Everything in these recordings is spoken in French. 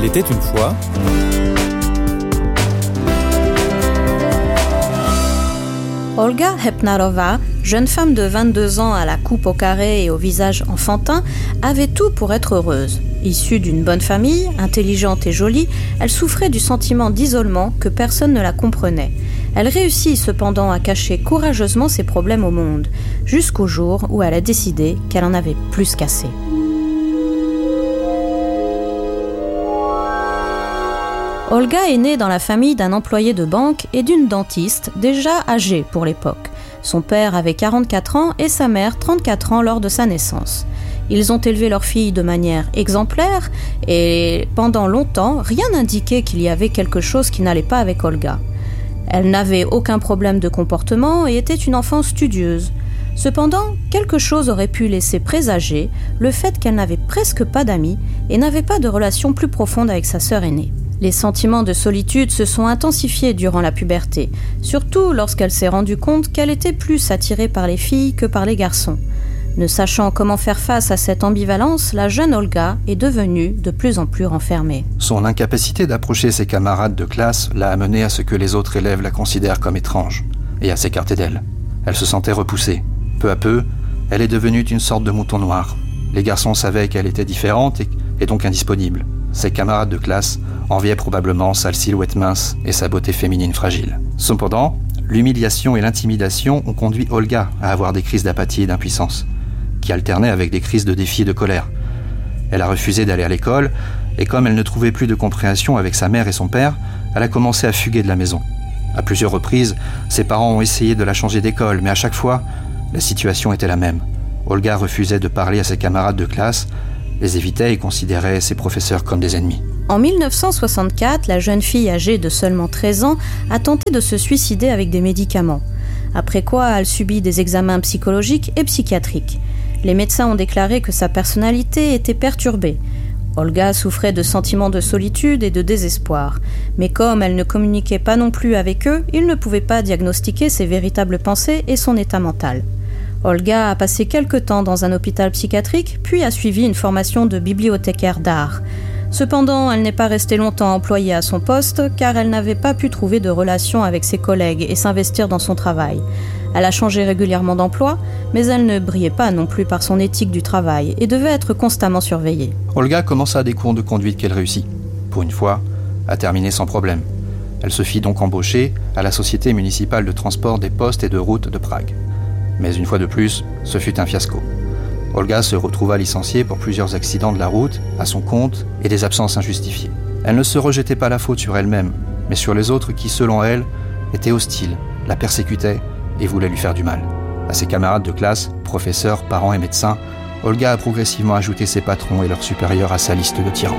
Il était une fois... Olga Hepnarova, jeune femme de 22 ans à la coupe au carré et au visage enfantin, avait tout pour être heureuse. Issue d'une bonne famille, intelligente et jolie, elle souffrait du sentiment d'isolement que personne ne la comprenait. Elle réussit cependant à cacher courageusement ses problèmes au monde, jusqu'au jour où elle a décidé qu'elle en avait plus qu'assez. Olga est née dans la famille d'un employé de banque et d'une dentiste, déjà âgée pour l'époque. Son père avait 44 ans et sa mère 34 ans lors de sa naissance. Ils ont élevé leur fille de manière exemplaire et pendant longtemps, rien n'indiquait qu'il y avait quelque chose qui n'allait pas avec Olga. Elle n'avait aucun problème de comportement et était une enfant studieuse. Cependant, quelque chose aurait pu laisser présager le fait qu'elle n'avait presque pas d'amis et n'avait pas de relation plus profonde avec sa sœur aînée. Les sentiments de solitude se sont intensifiés durant la puberté, surtout lorsqu'elle s'est rendue compte qu'elle était plus attirée par les filles que par les garçons. Ne sachant comment faire face à cette ambivalence, la jeune Olga est devenue de plus en plus renfermée. Son incapacité d'approcher ses camarades de classe l'a amenée à ce que les autres élèves la considèrent comme étrange et à s'écarter d'elle. Elle se sentait repoussée. Peu à peu, elle est devenue une sorte de mouton noir. Les garçons savaient qu'elle était différente et donc indisponible. Ses camarades de classe enviaient probablement sa silhouette mince et sa beauté féminine fragile. Cependant, l'humiliation et l'intimidation ont conduit Olga à avoir des crises d'apathie et d'impuissance, qui alternaient avec des crises de défi et de colère. Elle a refusé d'aller à l'école, et comme elle ne trouvait plus de compréhension avec sa mère et son père, elle a commencé à fuguer de la maison. À plusieurs reprises, ses parents ont essayé de la changer d'école, mais à chaque fois, la situation était la même. Olga refusait de parler à ses camarades de classe, les évitait et considérait ses professeurs comme des ennemis. En 1964, la jeune fille âgée de seulement 13 ans a tenté de se suicider avec des médicaments. Après quoi, elle subit des examens psychologiques et psychiatriques. Les médecins ont déclaré que sa personnalité était perturbée. Olga souffrait de sentiments de solitude et de désespoir. Mais comme elle ne communiquait pas non plus avec eux, ils ne pouvaient pas diagnostiquer ses véritables pensées et son état mental. Olga a passé quelque temps dans un hôpital psychiatrique, puis a suivi une formation de bibliothécaire d'art. Cependant, elle n'est pas restée longtemps employée à son poste car elle n'avait pas pu trouver de relation avec ses collègues et s'investir dans son travail. Elle a changé régulièrement d'emploi, mais elle ne brillait pas non plus par son éthique du travail et devait être constamment surveillée. Olga commença des cours de conduite qu'elle réussit, pour une fois, à terminer sans problème. Elle se fit donc embaucher à la Société municipale de transport des postes et de routes de Prague. Mais une fois de plus, ce fut un fiasco. Olga se retrouva licenciée pour plusieurs accidents de la route, à son compte, et des absences injustifiées. Elle ne se rejetait pas la faute sur elle-même, mais sur les autres qui, selon elle, étaient hostiles, la persécutaient et voulaient lui faire du mal. À ses camarades de classe, professeurs, parents et médecins, Olga a progressivement ajouté ses patrons et leurs supérieurs à sa liste de tyrans.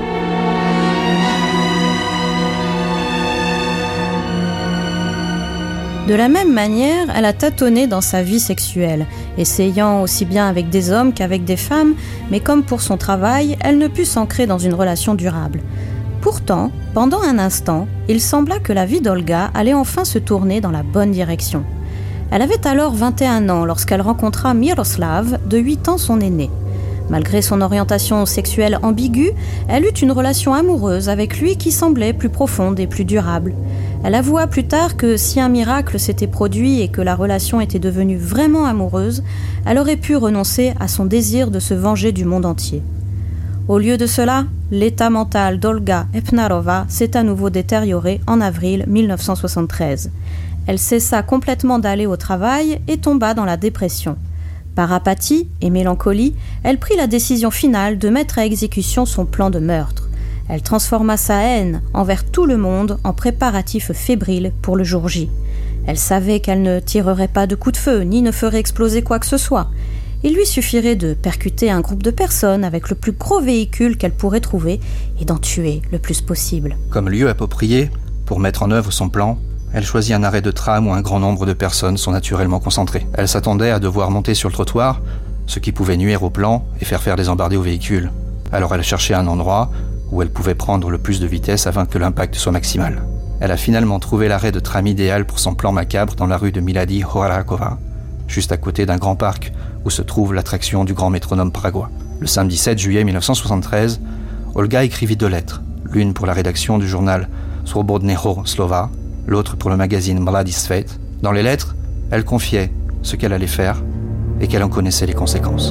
De la même manière, elle a tâtonné dans sa vie sexuelle, essayant aussi bien avec des hommes qu'avec des femmes, mais comme pour son travail, elle ne put s'ancrer dans une relation durable. Pourtant, pendant un instant, il sembla que la vie d'Olga allait enfin se tourner dans la bonne direction. Elle avait alors 21 ans lorsqu'elle rencontra Miroslav, de 8 ans son aîné. Malgré son orientation sexuelle ambiguë, elle eut une relation amoureuse avec lui qui semblait plus profonde et plus durable. Elle avoua plus tard que si un miracle s'était produit et que la relation était devenue vraiment amoureuse, elle aurait pu renoncer à son désir de se venger du monde entier. Au lieu de cela, l'état mental d'Olga Hepnarova s'est à nouveau détérioré en avril 1973. Elle cessa complètement d'aller au travail et tomba dans la dépression. Par apathie et mélancolie, elle prit la décision finale de mettre à exécution son plan de meurtre. Elle transforma sa haine envers tout le monde en préparatifs fébriles pour le jour J. Elle savait qu'elle ne tirerait pas de coups de feu ni ne ferait exploser quoi que ce soit. Il lui suffirait de percuter un groupe de personnes avec le plus gros véhicule qu'elle pourrait trouver et d'en tuer le plus possible. Comme lieu approprié pour mettre en œuvre son plan, elle choisit un arrêt de tram où un grand nombre de personnes sont naturellement concentrées. Elle s'attendait à devoir monter sur le trottoir, ce qui pouvait nuire au plan et faire des embardées aux véhicules. Alors elle cherchait un endroit où elle pouvait prendre le plus de vitesse afin que l'impact soit maximal. Elle a finalement trouvé l'arrêt de tram idéal pour son plan macabre dans la rue de Milady Horakova, juste à côté d'un grand parc où se trouve l'attraction du grand métronome pragois. Le samedi 7 juillet 1973, Olga écrivit 2 lettres, l'une pour la rédaction du journal Slobodného slova, l'autre pour le magazine Mladý svět. Dans les lettres, elle confiait ce qu'elle allait faire et qu'elle en connaissait les conséquences.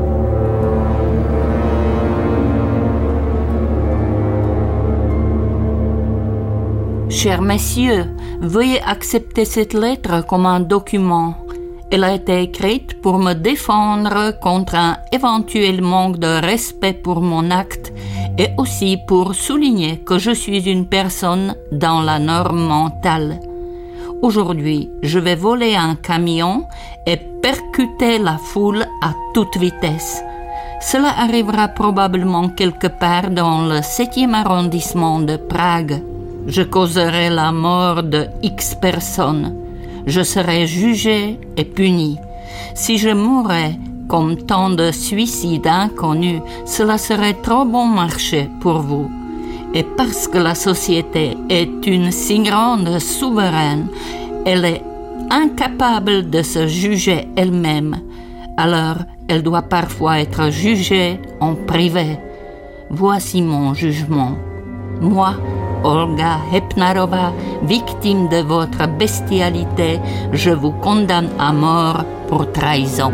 Chers messieurs, veuillez accepter cette lettre comme un document. Elle a été écrite pour me défendre contre un éventuel manque de respect pour mon acte et aussi pour souligner que je suis une personne dans la norme mentale. Aujourd'hui, je vais voler un camion et percuter la foule à toute vitesse. Cela arrivera probablement quelque part dans le 7e arrondissement de Prague. Je causerai la mort de X personnes. Je serai jugé et puni. Si je mourais comme tant de suicides inconnus, cela serait trop bon marché pour vous. Et parce que la société est une si grande souveraine, elle est incapable de se juger elle-même. Alors, elle doit parfois être jugée en privé. Voici mon jugement. Moi, Olga Hepnarova, victime de votre bestialité, je vous condamne à mort pour trahison.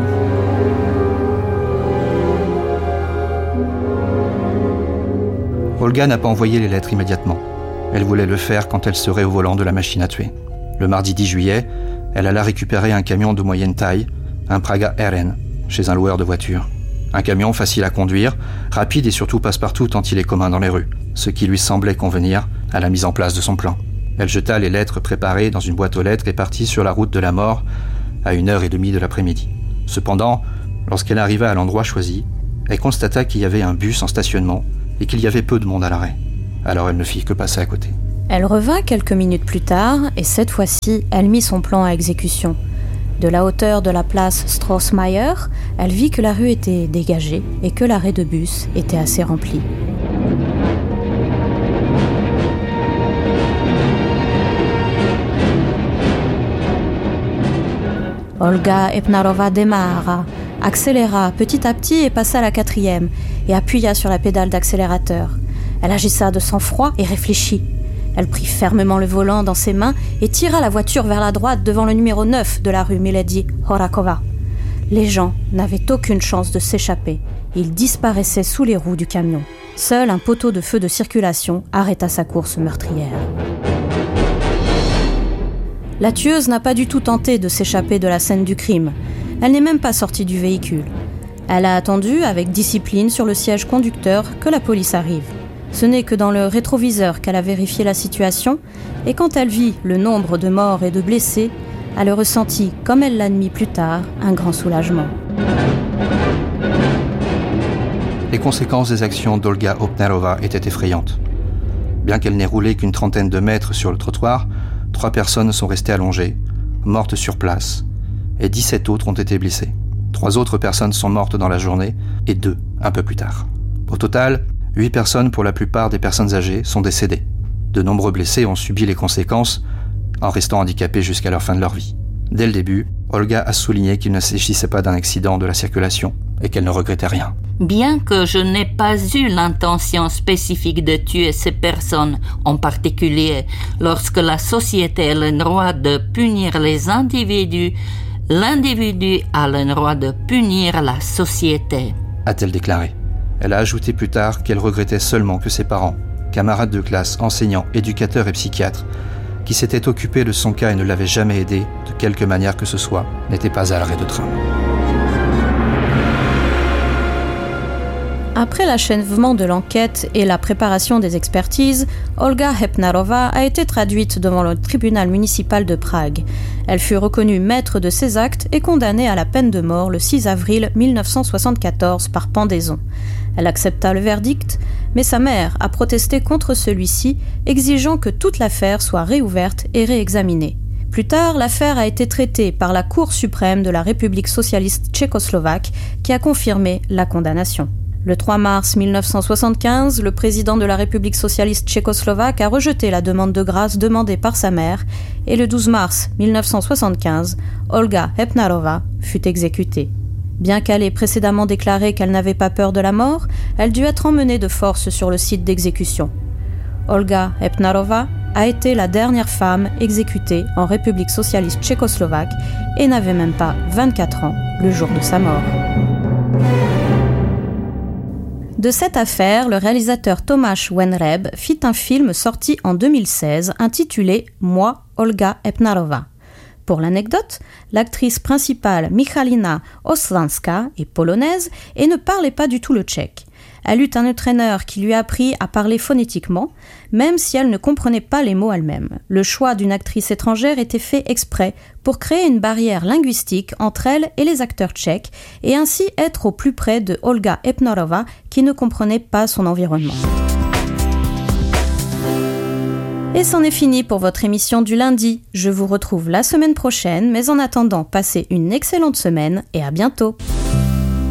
Olga n'a pas envoyé les lettres immédiatement. Elle voulait le faire quand elle serait au volant de la machine à tuer. Le mardi 10 juillet, elle alla récupérer un camion de moyenne taille, un Praga RN, chez un loueur de voitures. Un camion facile à conduire, rapide et surtout passe-partout tant il est commun dans les rues, ce qui lui semblait convenir à la mise en place de son plan. Elle jeta les lettres préparées dans une boîte aux lettres et partit sur la route de la mort à 1h30 de l'après-midi. Cependant, lorsqu'elle arriva à l'endroit choisi, elle constata qu'il y avait un bus en stationnement et qu'il y avait peu de monde à l'arrêt. Alors elle ne fit que passer à côté. Elle revint quelques minutes plus tard et cette fois-ci, elle mit son plan à exécution. De la hauteur de la place Strassmayer, elle vit que la rue était dégagée et que l'arrêt de bus était assez rempli. Olga Hepnarova démarra, accéléra petit à petit et passa à la 4e et appuya sur la pédale d'accélérateur. Elle agissa de sang-froid et réfléchit. Elle prit fermement le volant dans ses mains et tira la voiture vers la droite devant le numéro 9 de la rue Milady Horakova. Les gens n'avaient aucune chance de s'échapper. Ils disparaissaient sous les roues du camion. Seul un poteau de feu de circulation arrêta sa course meurtrière. La tueuse n'a pas du tout tenté de s'échapper de la scène du crime. Elle n'est même pas sortie du véhicule. Elle a attendu avec discipline sur le siège conducteur que la police arrive. Ce n'est que dans le rétroviseur qu'elle a vérifié la situation et quand elle vit le nombre de morts et de blessés, elle ressentit, comme elle l'admit plus tard, un grand soulagement. Les conséquences des actions d'Olga Hepnarova étaient effrayantes. Bien qu'elle n'ait roulé qu'une trentaine de mètres sur le trottoir, 3 personnes sont restées allongées, mortes sur place, et 17 autres ont été blessées. 3 autres personnes sont mortes dans la journée et 2 un peu plus tard. Au total, 8 personnes, pour la plupart des personnes âgées, sont décédées. De nombreux blessés ont subi les conséquences en restant handicapés jusqu'à la fin de leur vie. Dès le début, Olga a souligné qu'il ne s'agissait pas d'un accident de la circulation et qu'elle ne regrettait rien. Bien que je n'ai pas eu l'intention spécifique de tuer ces personnes, en particulier lorsque la société a le droit de punir les individus, l'individu a le droit de punir la société, a-t-elle déclaré. Elle a ajouté plus tard qu'elle regrettait seulement que ses parents, camarades de classe, enseignants, éducateurs et psychiatres, qui s'étaient occupés de son cas et ne l'avaient jamais aidé, de quelque manière que ce soit, n'étaient pas à l'arrêt de train. Après l'achèvement de l'enquête et la préparation des expertises, Olga Hepnarova a été traduite devant le tribunal municipal de Prague. Elle fut reconnue maître de ses actes et condamnée à la peine de mort le 6 avril 1974 par pendaison. Elle accepta le verdict, mais sa mère a protesté contre celui-ci, exigeant que toute l'affaire soit réouverte et réexaminée. Plus tard, l'affaire a été traitée par la Cour suprême de la République socialiste tchécoslovaque qui a confirmé la condamnation. Le 3 mars 1975, le président de la République socialiste tchécoslovaque a rejeté la demande de grâce demandée par sa mère et le 12 mars 1975, Olga Hepnarova fut exécutée. Bien qu'elle ait précédemment déclaré qu'elle n'avait pas peur de la mort, elle dut être emmenée de force sur le site d'exécution. Olga Epnarova a été la dernière femme exécutée en République socialiste tchécoslovaque et n'avait même pas 24 ans le jour de sa mort. De cette affaire, le réalisateur Tomáš Wenreb fit un film sorti en 2016 intitulé « Moi, Olga Epnarova ». Pour l'anecdote, l'actrice principale Michalina Oslanska est polonaise et ne parlait pas du tout le tchèque. Elle eut un entraîneur qui lui apprit à parler phonétiquement, même si elle ne comprenait pas les mots elle-même. Le choix d'une actrice étrangère était fait exprès pour créer une barrière linguistique entre elle et les acteurs tchèques et ainsi être au plus près de Olga Epnarova qui ne comprenait pas son environnement. Et c'en est fini pour votre émission du lundi. Je vous retrouve la semaine prochaine, mais en attendant, passez une excellente semaine et à bientôt.